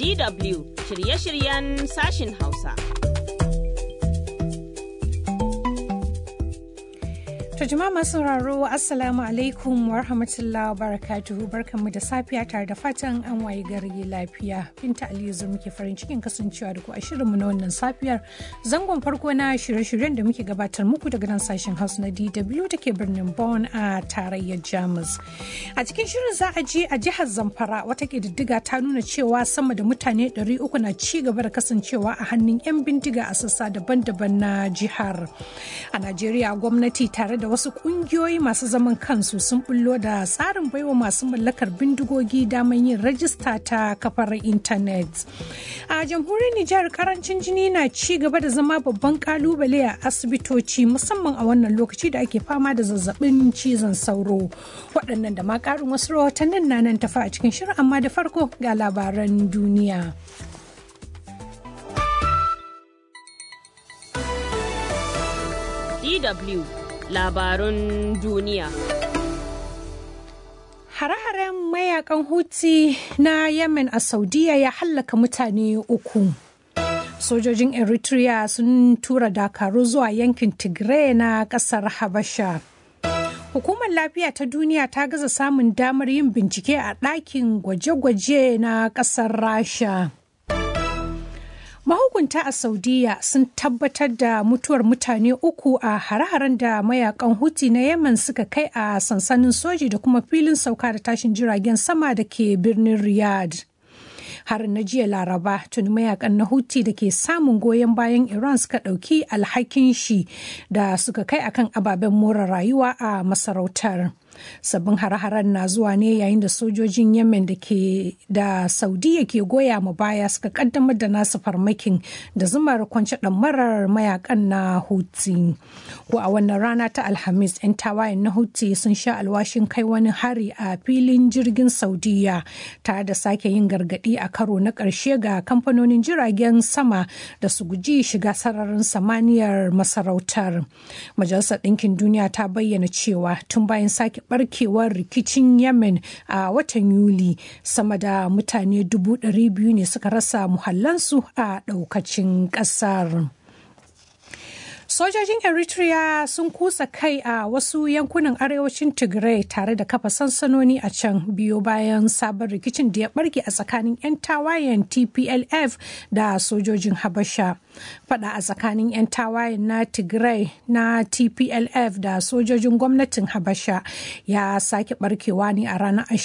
DW shirye-shiryen sashin Hausa. To jama'a masu sauraro Assalamu alaikum wa rahmatullahi wa barakatuhu, barkanmu da safiya tare da fatan an waye gari lafiya. Binta Aliyu zo muke farin cikin kasancewa da ku a shirinmu na wannan safiyar, zangon farko na shirye-shiryen da muke gabatar muku daga nan sashen Hausa na DW da ke birnin Bonn a tarayyar Jamus. A cikin shirin za a je a jihar Zamfara wata ƙididdiga ta nuna cewa sama da mutane 300 na ci gaba da kasancewa a hannun 'yan bindiga a sassa daban-daban na jihar. A Najeriya gwamnati tare da wasu kungiyoyi masu zaman kansu sun bullo da tsarin baiwa masu mallakar bindigogi damar yin rajista ta kafar intanet. A jamhuriyar Nijar karancin jini na ci gaba da zama babban kalubale a asibitoci, musamman a wannan lokaci da ake fama da zazzabin cizon sauro. Waɗannan da ma ƙarin wasu rahotannin na nan tafa a cikin shirin, amma da farko ga labaran duniya. DW labarun duniya. Hare-haren mayakan Houthi na Yemen a Saudiya ya hallaka mutane 3. Sojojin Eritrea sun tura dakaru zuwa yankin Tigray na kasar Habasha. Hukumar Lafiya ta Duniya ta gaza samun damar yin bincike a ɗakin gwaje-gwaje na kasar Rasha. Mahukunta a Saudiya sun tabbatar da mutuwar mutane 3 a hare-haren da mayakan Houthi na Yemen suka kai a sansanin soji da kuma filin sauka da tashin jiragen sama da ke birnin Riyadh. Harin na jiya Laraba tuni mayakan na Houthi da ke samun goyon bayan Iran suka ɗauki alhakin shi da suka kai akan ababen more rayuwa a masarautar. Sabbin hare-haren na zuwa ne yayin da sojojin Yemen da Saudiya ke goya ma baya suka kaddamar da nasu farmakin da zumar kwance ɗamarar mayakan na Houthi. Ko a wannan rana ta Alhamis, 'yan tawayen na Houthi sun sha alwashin kai wani hari a filin jirgin Saudiya tare da sake yin gargaɗi a karo na ƙarshe ga kamfanonin jiragen sama da su guji shiga sararin samaniyar masarautar. Majalisar Ɗinkin Duniya ta bayyana cewa tun bayan sake barkewar rikicin Yemen a watan Yuli, sama da mutane 200,000 ne suka rasa muhallansu a ɗaukacin ƙasar. Sojojin Eritrea sun kutsa kai a wasu yankunan arewacin Tigray tare da kafa sansanoni a can, biyo bayan sabon rikicin da ya barke a tsakanin 'yan tawayen TPLF da sojojin Habasha. Fada a tsakanin 'yan tawayen na Tigray na TPLF da sojojin gwamnatin Habasha ya sake barkewa ne a ranar